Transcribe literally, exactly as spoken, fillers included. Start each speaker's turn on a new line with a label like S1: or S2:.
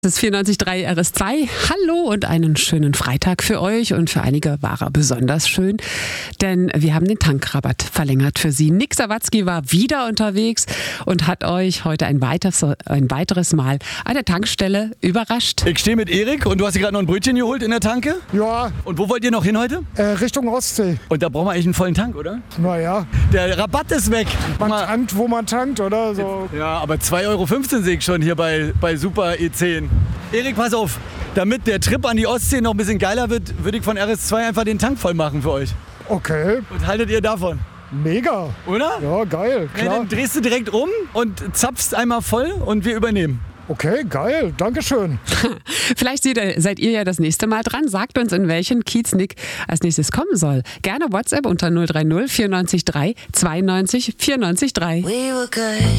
S1: Das ist vierundneunzig Komma drei R S zwei. Hallo und einen schönen Freitag für euch und für einige war er besonders schön, denn wir haben den Tankrabatt verlängert für Sie. Nick Sawatzki war wieder unterwegs und hat euch heute ein weiteres, ein weiteres Mal an der Tankstelle überrascht.
S2: Ich stehe mit Erik und du hast dir gerade noch ein Brötchen geholt in der Tanke?
S3: Ja.
S2: Und wo wollt ihr noch hin heute?
S3: Äh, Richtung Ostsee.
S2: Und da brauchen wir eigentlich einen vollen Tank, oder?
S3: Naja.
S2: Der Rabatt ist weg.
S3: Man tankt, wo man tankt, oder? So.
S2: Ja, aber zwei Euro fünfzehn sehe ich schon hier bei, bei Super E zehn. Erik, pass auf, damit der Trip an die Ostsee noch ein bisschen geiler wird, würde ich von R S zwei einfach den Tank voll machen für euch.
S3: Okay.
S2: Und haltet ihr davon?
S3: Mega.
S2: Oder?
S3: Ja, geil,
S2: Ja,
S3: klar.
S2: dann drehst du direkt um und zapfst einmal voll und wir übernehmen.
S3: Okay, geil, Dankeschön.
S1: Vielleicht seid ihr ja das nächste Mal dran. Sagt uns, in welchen Kiez Nick als nächstes kommen soll. Gerne WhatsApp unter null drei null vierundneunzig drei zweiundneunzig vierundneunzig drei.
S4: We were good.